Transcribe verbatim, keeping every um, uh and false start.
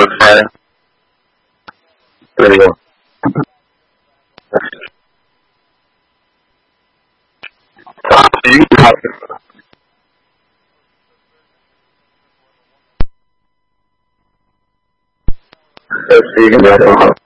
fire. There you go. You can have it. Let's see, you can have it.